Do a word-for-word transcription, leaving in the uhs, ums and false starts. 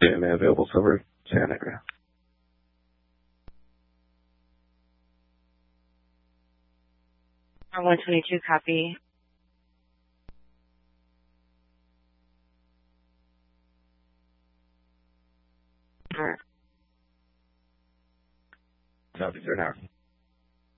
man available silver, Santa Negra. one twenty-two, copy. Copy, sir, now.